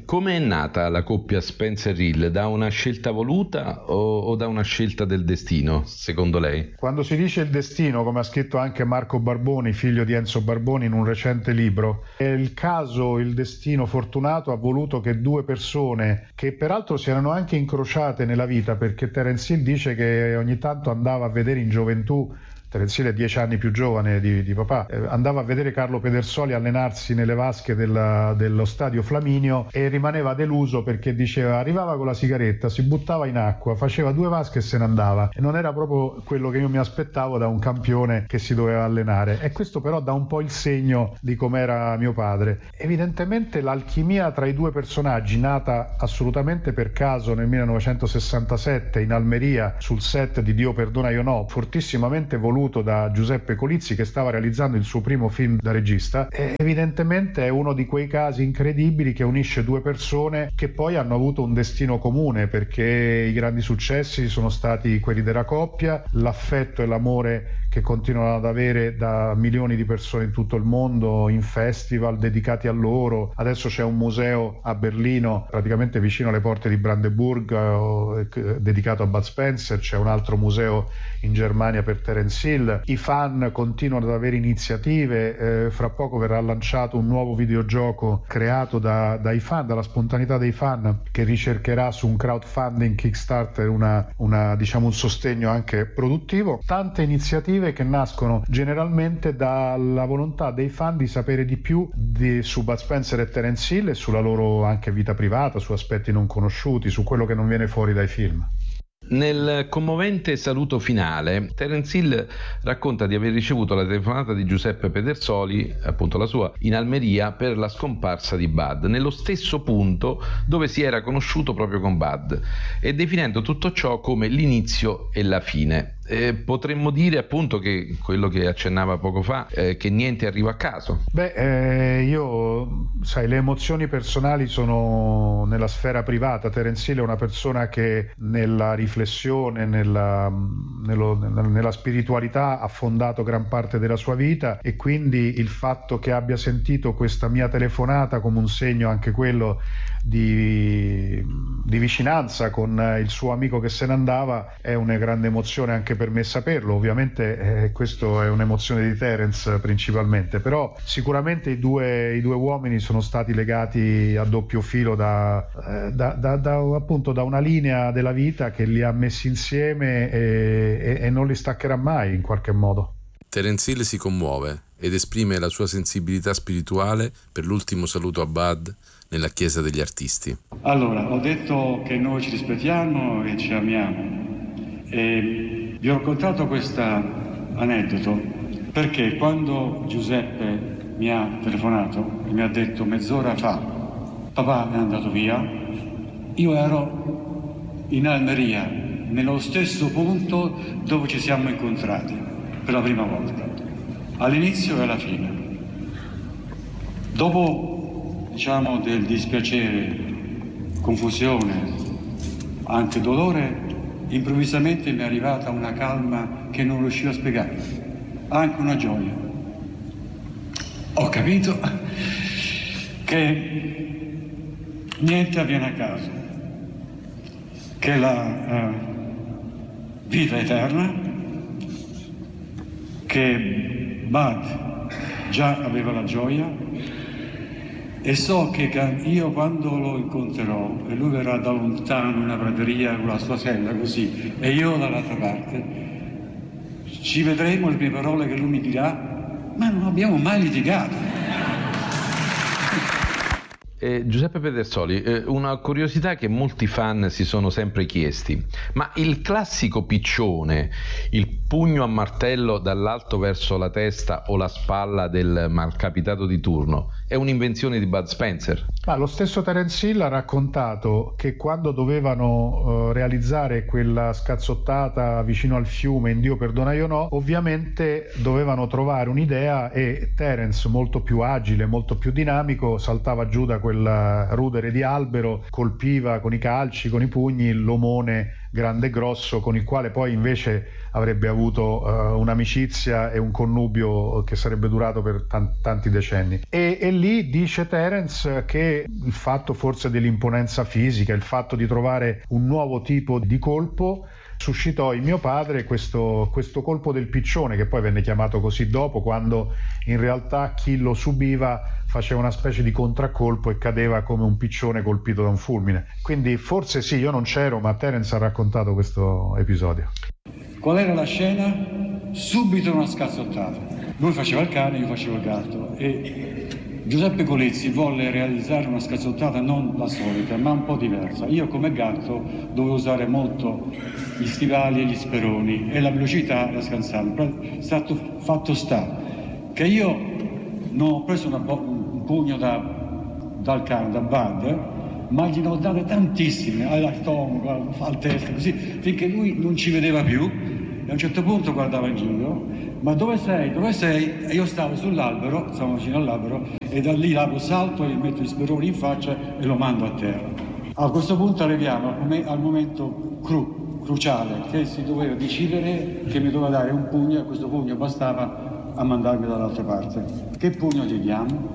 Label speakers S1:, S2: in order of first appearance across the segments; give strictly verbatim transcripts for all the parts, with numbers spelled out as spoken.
S1: Come è nata la coppia Spencer-Hill? Da una scelta voluta o, o da una scelta del destino, secondo lei?
S2: Quando si dice il destino, come ha scritto anche Marco Barboni, figlio di Enzo Barboni in un recente libro, è il caso, il destino fortunato ha voluto che due persone, che peraltro si erano anche incrociate nella vita, perché Terence Hill dice che ogni tanto andava a vedere in gioventù, Terence Hill è dieci anni più giovane di, di papà, eh, andava a vedere Carlo Pedersoli allenarsi nelle vasche della, dello stadio Flaminio e rimaneva deluso perché diceva, arrivava con la sigaretta, si buttava in acqua, faceva due vasche e se ne andava, e non era proprio quello che io mi aspettavo da un campione che si doveva allenare. E questo però dà un po' il segno di com'era mio padre. Evidentemente l'alchimia tra i due personaggi, nata assolutamente per caso nel millenovecentosessantasette in Almeria sul set di Dio perdona io no, fortissimamente voluto da Giuseppe Colizzi, che stava realizzando il suo primo film da regista, e evidentemente è uno di quei casi incredibili che unisce due persone che poi hanno avuto un destino comune, perché i grandi successi sono stati quelli della coppia, l'affetto e l'amore che continuano ad avere da milioni di persone in tutto il mondo, in festival dedicati a loro. Adesso c'è un museo a Berlino, praticamente vicino alle porte di Brandeburg, eh, dedicato a Bud Spencer, c'è un altro museo in Germania per Terence Hill. I fan continuano ad avere iniziative, eh, fra poco verrà lanciato un nuovo videogioco creato da, dai fan, dalla spontaneità dei fan, che ricercherà su un crowdfunding Kickstarter una, una, diciamo un sostegno anche produttivo. Tante iniziative che nascono generalmente dalla volontà dei fan di sapere di più di, su Bud Spencer e Terence Hill e sulla loro anche vita privata, su aspetti non conosciuti, su quello che non viene fuori dai film.
S1: Nel commovente saluto finale, Terence Hill racconta di aver ricevuto la telefonata di Giuseppe Pedersoli, appunto la sua, in Almeria per la scomparsa di Bud, nello stesso punto dove si era conosciuto proprio con Bud, e definendo tutto ciò come l'inizio e la fine. Eh, potremmo dire appunto che quello che accennava poco fa, eh, che niente arriva a caso.
S2: Beh, eh, io, sai, le emozioni personali sono nella sfera privata. Terence Hill è una persona che nella riflessione, nella, nello, nella spiritualità ha fondato gran parte della sua vita, e quindi il fatto che abbia sentito questa mia telefonata come un segno anche quello di, di vicinanza con il suo amico che se ne andava è una grande emozione anche per me saperlo. Ovviamente eh, questo è un'emozione di Terence principalmente, però sicuramente i due, i due uomini sono stati legati a doppio filo da, eh, da, da, da, appunto da una linea della vita che li ha messi insieme e, e, e non li staccherà mai in qualche modo.
S3: Terence Hill si commuove ed esprime la sua sensibilità spirituale per l'ultimo saluto a Bud nella Chiesa degli Artisti.
S4: Allora, ho detto che noi ci rispettiamo e ci amiamo, e vi ho raccontato questo aneddoto perché quando Giuseppe mi ha telefonato e mi ha detto mezz'ora fa papà è andato via, io ero in Almeria, nello stesso punto dove ci siamo incontrati per la prima volta, all'inizio e alla fine. Dopo, diciamo, del dispiacere, confusione, anche dolore, improvvisamente mi è arrivata una calma che non riuscivo a spiegare, anche una gioia. Ho capito che niente avviene a caso, che la uh, vita è eterna, che Bud già aveva la gioia, e so che io quando lo incontrerò e lui verrà da lontano in una prateria con la sua sella così e io dall'altra parte, ci vedremo, le mie parole che lui mi dirà, ma non abbiamo mai litigato.
S1: Eh, Giuseppe Pedersoli, eh, una curiosità che molti fan si sono sempre chiesti: ma il classico piccione, il pugno a martello dall'alto verso la testa o la spalla del malcapitato di turno, è un'invenzione di Bud Spencer?
S2: Ma lo stesso Terence Hill ha raccontato che quando dovevano uh, realizzare quella scazzottata vicino al fiume in Dio perdona io no, ovviamente dovevano trovare un'idea, e Terence, molto più agile, molto più dinamico, saltava giù da quel rudere di albero, colpiva con i calci, con i pugni l'omone grande e grosso, con il quale poi invece avrebbe avuto uh, un'amicizia e un connubio che sarebbe durato per tan- tanti decenni. E, e lì dice Terence che il fatto forse dell'imponenza fisica, il fatto di trovare un nuovo tipo di colpo suscitò in mio padre questo, questo colpo del piccione, che poi venne chiamato così dopo, quando in realtà chi lo subiva faceva una specie di contraccolpo e cadeva come un piccione colpito da un fulmine. Quindi forse sì, io non c'ero, ma Terence ha raccontato questo episodio.
S4: Qual era la scena? Subito una scazzottata. Lui faceva il cane, io facevo il gatto, e Giuseppe Colizzi volle realizzare una scazzottata non la solita, ma un po' diversa. Io come gatto dovevo usare molto gli stivali e gli speroni e la velocità era scansante. Stato fatto sta che io non ho preso una bo- un pugno da, dal cane, da Bud, ma gli ne ho date tantissime al stomaco, al testa, così, finché lui non ci vedeva più. E a un certo punto guardava in giro: ma dove sei? Dove sei? E io stavo sull'albero, stavo vicino all'albero, e da lì lago salto e gli metto gli speroni in faccia e lo mando a terra. A questo punto arriviamo al, al momento cru, cruciale, che si doveva decidere che mi doveva dare un pugno, e questo pugno bastava a mandarmi dall'altra parte. Che pugno gli diamo?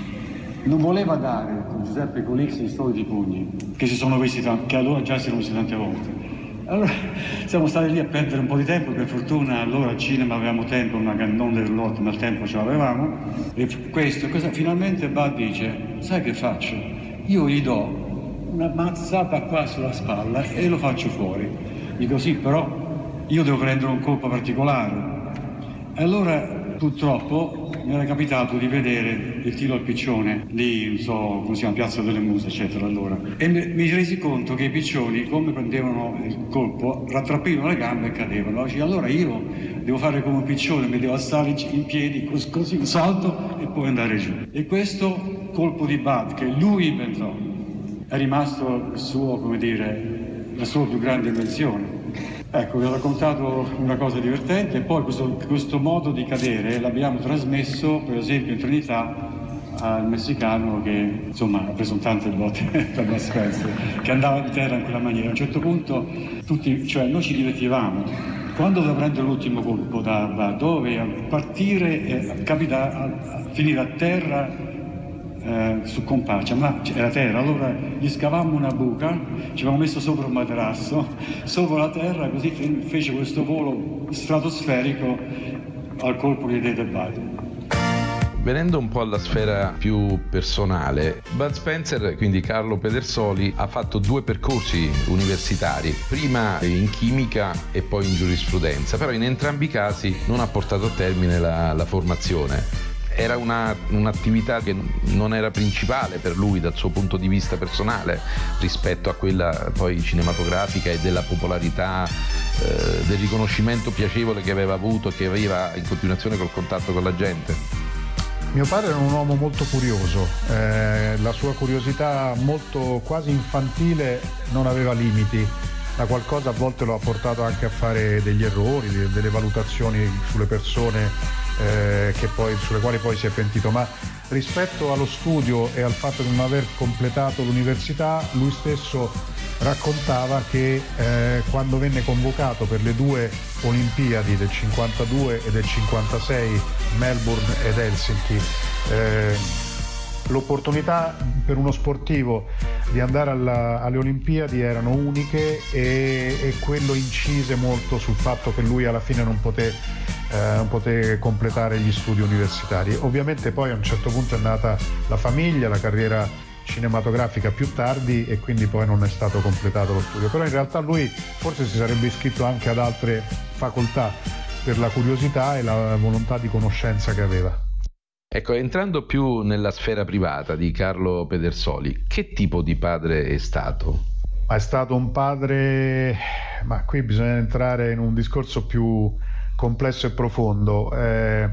S4: Non voleva dare con Giuseppe Colizzi i soliti pugni, che si sono visti, t- che allora già si erano visti tante volte. Allora siamo stati lì a perdere un po' di tempo, per fortuna allora al cinema avevamo tempo, ma non del roulotte, ma il tempo ce l'avevamo. E questo, cosa, finalmente Bud dice: sai che faccio? Io gli do una mazzata qua sulla spalla e lo faccio fuori. Dico sì, però io devo prendere un colpo particolare. Allora purtroppo mi era capitato di vedere il tiro al piccione lì, non so come si chiama, Piazza delle Muse, eccetera, allora, e mi, mi resi conto che i piccioni, come prendevano il colpo, rattrappivano le gambe e cadevano. Allora io devo fare come un piccione, mi devo alzare in piedi, così, così un salto e poi andare giù. E questo colpo di Bud che lui inventò è rimasto il suo, come dire, la sua più grande invenzione. Ecco, vi ho raccontato una cosa divertente, e poi questo, questo modo di cadere l'abbiamo trasmesso, per esempio, in Trinità al messicano che, insomma, ha preso tante botte per la Spencer, che andava in terra in quella maniera. A un certo punto, tutti, cioè, noi ci divertivamo. Quando doveva prendere l'ultimo colpo da, da dove partire e capita a, a finire a terra, Eh, su Compaccia, ma era terra, allora gli scavammo una buca, ci avevamo messo sopra un materasso, sopra la terra, così fece questo volo stratosferico al colpo che diede Bud.
S1: Venendo un po' alla sfera più personale, Bud Spencer, quindi Carlo Pedersoli, ha fatto due percorsi universitari, prima in chimica e poi in giurisprudenza, però in entrambi i casi non ha portato a termine la, la formazione. Era una, un'attività che non era principale per lui dal suo punto di vista personale rispetto a quella poi cinematografica e della popolarità, eh, del riconoscimento piacevole che aveva avuto e che aveva in continuazione col contatto con la gente.
S2: Mio padre era un uomo molto curioso, eh, la sua curiosità molto quasi infantile non aveva limiti. Da qualcosa a volte lo ha portato anche a fare degli errori, delle valutazioni sulle persone eh, che poi, sulle quali poi si è pentito, ma rispetto allo studio e al fatto di non aver completato l'università, lui stesso raccontava che eh, quando venne convocato per le due Olimpiadi del cinquantadue e del cinquantasei, Melbourne ed Helsinki, eh, l'opportunità per uno sportivo di andare alla, alle Olimpiadi erano uniche, e, e quello incise molto sul fatto che lui alla fine non poté, eh, non poté completare gli studi universitari. Ovviamente poi a un certo punto è nata la famiglia, la carriera cinematografica più tardi, e quindi poi non è stato completato lo studio, però in realtà lui forse si sarebbe iscritto anche ad altre facoltà per la curiosità e la volontà di conoscenza che aveva.
S1: Ecco, entrando più nella sfera privata di Carlo Pedersoli, che tipo di padre è stato?
S2: Ma è stato un padre, ma qui bisogna entrare in un discorso più complesso e profondo. Eh,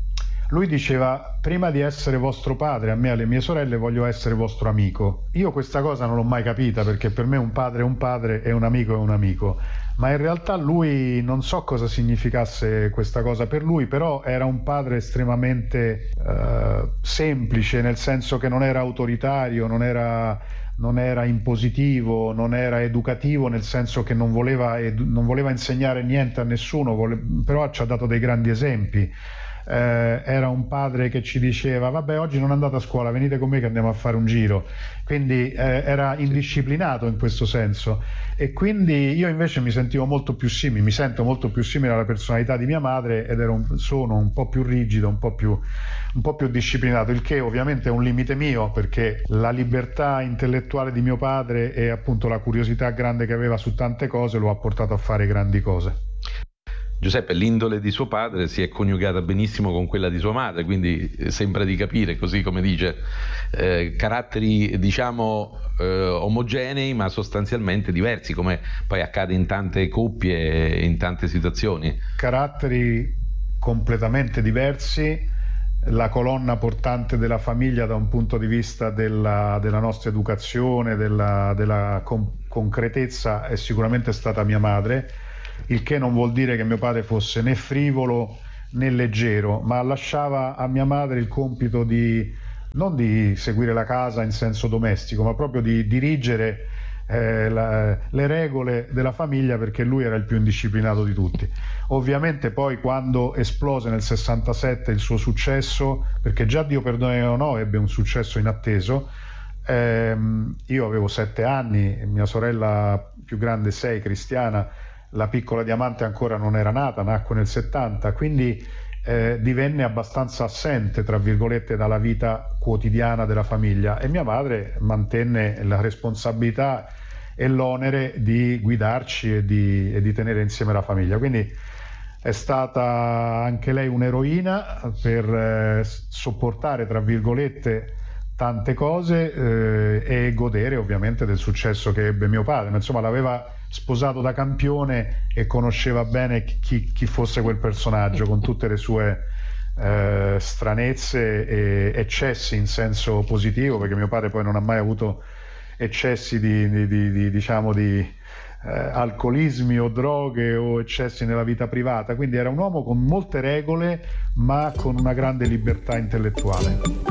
S2: lui diceva: prima di essere vostro padre, a me e alle mie sorelle, voglio essere vostro amico. Io questa cosa non l'ho mai capita, perché per me un padre è un padre e un amico è un amico. Ma in realtà lui, non so cosa significasse questa cosa per lui, però era un padre estremamente eh, semplice, nel senso che non era autoritario, non era, non era impositivo, non era educativo, nel senso che non voleva, edu- non voleva insegnare niente a nessuno, vole- però ci ha dato dei grandi esempi. Eh, era un padre che ci diceva: vabbè, oggi non andate a scuola, venite con me che andiamo a fare un giro. Quindi eh, era indisciplinato in questo senso, e quindi io invece mi sentivo molto più simile, mi sento molto più simile alla personalità di mia madre, ed ero un, sono un po' più rigido, un po' più, un po' più disciplinato, il che ovviamente è un limite mio, perché la libertà intellettuale di mio padre e appunto la curiosità grande che aveva su tante cose lo ha portato a fare grandi cose.
S1: Giuseppe, l'indole di suo padre si è coniugata benissimo con quella di sua madre, quindi sembra di capire, così come dice, eh, caratteri diciamo eh, omogenei ma sostanzialmente diversi, come poi accade in tante coppie e in tante situazioni.
S2: Caratteri completamente diversi, la colonna portante della famiglia da un punto di vista della, della nostra educazione, della, della con- concretezza è sicuramente stata mia madre, il che non vuol dire che mio padre fosse né frivolo né leggero, ma lasciava a mia madre il compito di non di seguire la casa in senso domestico, ma proprio di dirigere eh, la, le regole della famiglia, perché lui era il più indisciplinato di tutti. Ovviamente poi quando esplose nel sessantasette il suo successo, perché già Dio perdoni o no ebbe un successo inatteso, ehm, io avevo sette anni, mia sorella più grande sei, Cristiana, la piccola Diamante ancora non era nata, nacque nel settanta, quindi eh, divenne abbastanza assente, tra virgolette, dalla vita quotidiana della famiglia, e mia madre mantenne la responsabilità e l'onere di guidarci e di, e di tenere insieme la famiglia. Quindi è stata anche lei un'eroina per eh, sopportare, tra virgolette, tante cose eh, e godere ovviamente del successo che ebbe mio padre. Ma insomma, l'aveva sposato da campione e conosceva bene chi, chi fosse quel personaggio, con tutte le sue eh, stranezze e eccessi in senso positivo, perché mio padre poi non ha mai avuto eccessi di, di, di, di diciamo di eh, alcolismi o droghe o eccessi nella vita privata, quindi era un uomo con molte regole ma con una grande libertà intellettuale.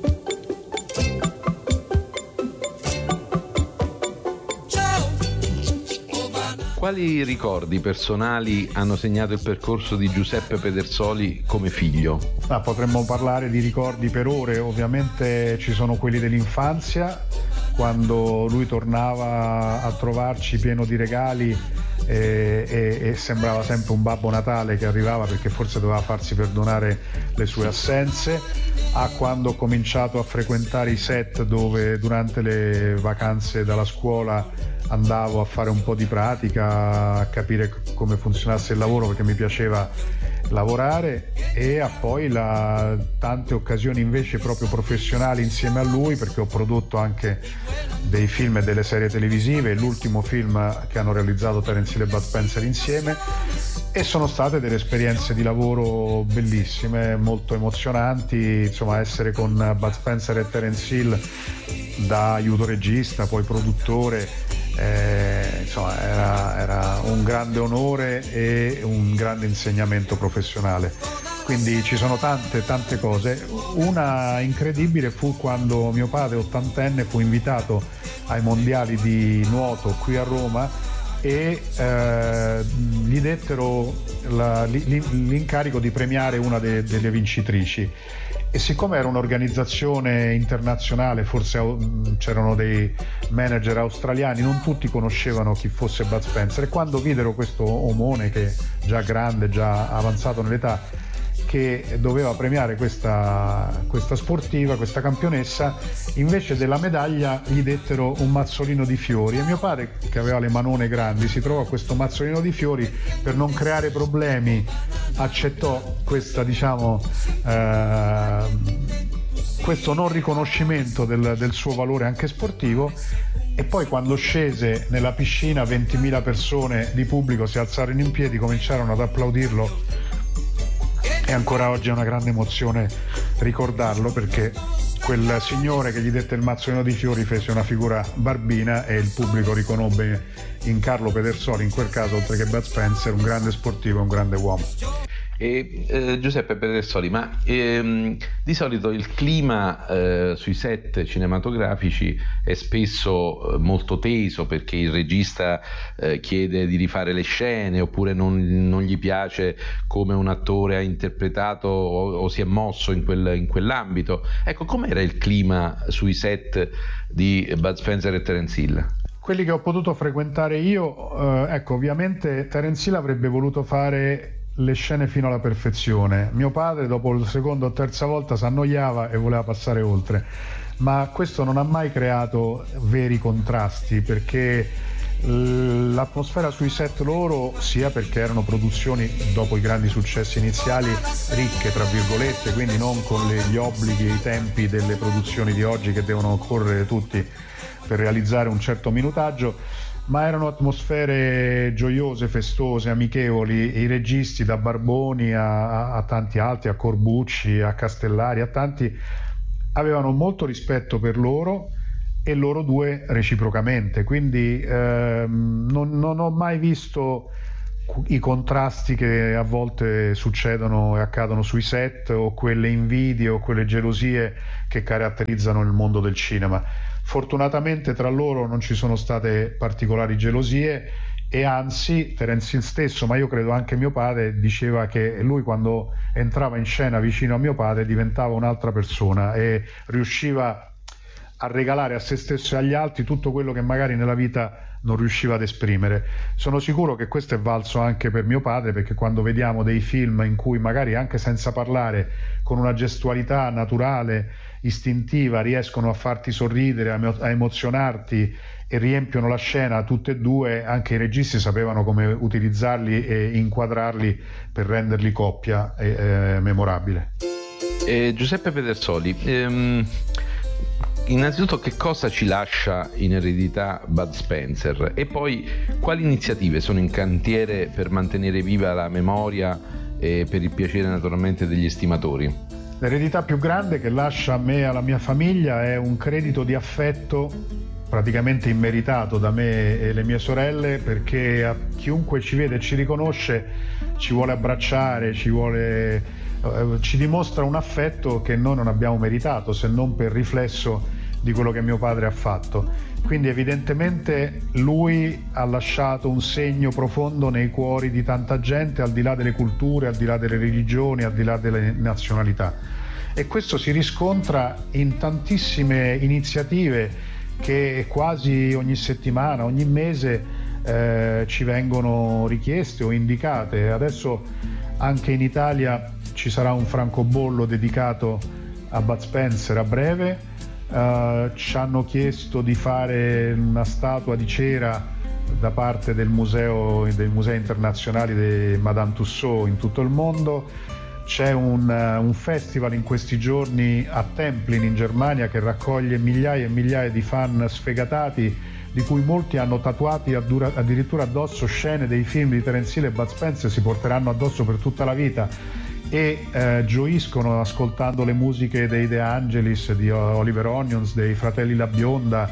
S1: Quali ricordi personali hanno segnato il percorso di Giuseppe Pedersoli come figlio?
S2: Ah, potremmo parlare di ricordi per ore, ovviamente ci sono quelli dell'infanzia, quando lui tornava a trovarci pieno di regali e, e, e sembrava sempre un Babbo Natale che arrivava, perché forse doveva farsi perdonare le sue assenze, a quando ho cominciato a frequentare i set dove durante le vacanze dalla scuola andavo a fare un po' di pratica, a capire come funzionasse il lavoro, perché mi piaceva lavorare, e a poi la, tante occasioni invece proprio professionali insieme a lui, perché ho prodotto anche dei film e delle serie televisive, l'ultimo film che hanno realizzato Terence Hill e Bud Spencer insieme, e sono state delle esperienze di lavoro bellissime, molto emozionanti. Insomma, essere con Bud Spencer e Terence Hill da aiuto regista, poi produttore, Eh, insomma, era, era un grande onore e un grande insegnamento professionale. Quindi ci sono tante tante cose. Una incredibile fu quando mio padre, ottantenne, fu invitato ai mondiali di nuoto qui a Roma e eh, gli dettero la, l'incarico di premiare una de, delle vincitrici. E siccome era un'organizzazione internazionale, forse c'erano dei manager australiani, non tutti conoscevano chi fosse Bud Spencer, e quando videro questo omone, che già grande, già avanzato nell'età, che doveva premiare questa, questa sportiva, questa campionessa, invece della medaglia gli dettero un mazzolino di fiori, e mio padre, che aveva le manone grandi, si trovò questo mazzolino di fiori, per non creare problemi accettò questa, diciamo, eh, questo non riconoscimento del, del suo valore anche sportivo. E poi quando scese nella piscina, ventimila persone di pubblico si alzarono in piedi, cominciarono ad applaudirlo, e ancora oggi è una grande emozione ricordarlo, perché quel signore che gli dette il mazzolino di fiori fece una figura barbina e il pubblico riconobbe in Carlo Pedersoli, in quel caso, oltre che Bud Spencer, un grande sportivo e un grande uomo.
S1: E, eh, Giuseppe Pedersoli, ma ehm, di solito il clima eh, sui set cinematografici è spesso eh, molto teso, perché il regista eh, chiede di rifare le scene, oppure non, non gli piace come un attore ha interpretato o, o si è mosso in, quel, in quell'ambito. Ecco, com'era il clima sui set di Bud Spencer e Terence Hill?
S2: Quelli che ho potuto frequentare io, eh, ecco, ovviamente Terence Hill avrebbe voluto fare le scene fino alla perfezione. Mio padre dopo la seconda o terza volta si annoiava e voleva passare oltre, ma questo non ha mai creato veri contrasti, perché l'atmosfera sui set loro, sia perché erano produzioni dopo i grandi successi iniziali ricche tra virgolette, quindi non con le, gli obblighi e i tempi delle produzioni di oggi che devono correre tutti per realizzare un certo minutaggio, ma erano atmosfere gioiose, festose, amichevoli. I registi, da Barboni a, a tanti altri, a Corbucci, a Castellari, a tanti, avevano molto rispetto per loro e loro due reciprocamente, quindi ehm, non, non ho mai visto i contrasti che a volte succedono e accadono sui set, o quelle invidie o quelle gelosie che caratterizzano il mondo del cinema. Fortunatamente tra loro non ci sono state particolari gelosie, e anzi Terence Hill stesso, ma io credo anche mio padre, diceva che lui quando entrava in scena vicino a mio padre diventava un'altra persona e riusciva a regalare a se stesso e agli altri tutto quello che magari nella vita non riusciva ad esprimere. Sono sicuro che questo è valso anche per mio padre, perché quando vediamo dei film in cui magari anche senza parlare, con una gestualità naturale, istintiva, riescono a farti sorridere, a emozionarti e riempiono la scena, tutte e due, anche i registi sapevano come utilizzarli e inquadrarli per renderli coppia e, eh, memorabile.
S1: Eh, Giuseppe Pedersoli, ehm, innanzitutto che cosa ci lascia in eredità Bud Spencer, e poi quali iniziative sono in cantiere per mantenere viva la memoria e per il piacere naturalmente degli estimatori?
S2: L'eredità più grande che lascia a me e alla mia famiglia è un credito di affetto praticamente immeritato da me e le mie sorelle, perché a chiunque ci vede e ci riconosce ci vuole abbracciare, ci vuole, eh, ci dimostra un affetto che noi non abbiamo meritato, se non per riflesso di quello che mio padre ha fatto. Quindi evidentemente lui ha lasciato un segno profondo nei cuori di tanta gente, al di là delle culture, al di là delle religioni, al di là delle nazionalità, e questo si riscontra in tantissime iniziative che quasi ogni settimana, ogni mese eh, ci vengono richieste o indicate. Adesso anche in Italia ci sarà un francobollo dedicato a Bud Spencer a breve. Uh, ci hanno chiesto di fare una statua di cera da parte del museo, dei musei internazionali di Madame Tussauds in tutto il mondo. C'è un, uh, un festival in questi giorni a Templin in Germania che raccoglie migliaia e migliaia di fan sfegatati, di cui molti hanno tatuati addura, addirittura addosso scene dei film di Terence Hill e Bud Spencer, si porteranno addosso per tutta la vita, e eh, gioiscono ascoltando le musiche dei De Angelis, di Oliver Onions, dei Fratelli La Bionda,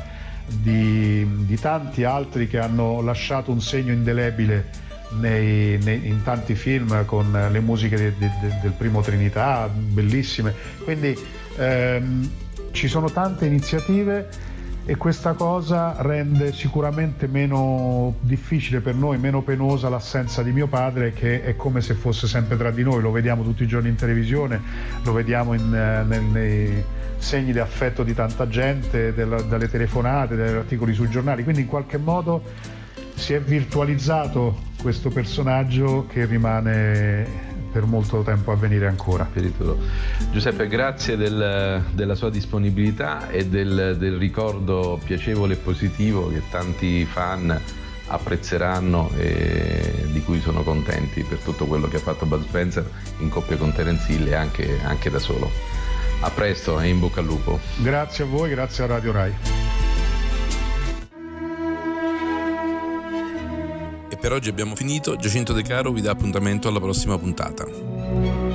S2: di, di tanti altri che hanno lasciato un segno indelebile nei, nei, in tanti film, con le musiche de, de, de, del primo Trinità, bellissime. Quindi ehm, ci sono tante iniziative, e questa cosa rende sicuramente meno difficile per noi, meno penosa l'assenza di mio padre, che è come se fosse sempre tra di noi. Lo vediamo tutti i giorni in televisione, lo vediamo in, nel, nei segni di affetto di tanta gente, della, dalle telefonate, dagli articoli sui giornali. Quindi in qualche modo si è virtualizzato questo personaggio che rimane per molto tempo a venire ancora.
S1: Giuseppe, grazie del, della sua disponibilità e del, del ricordo piacevole e positivo che tanti fan apprezzeranno e di cui sono contenti, per tutto quello che ha fatto Bud Spencer in coppia con Terence Hill e anche, anche da solo. A presto e in bocca al lupo.
S2: Grazie a voi, grazie a Radio Rai.
S3: Per oggi abbiamo finito. Giacinto De Caro vi dà appuntamento alla prossima puntata.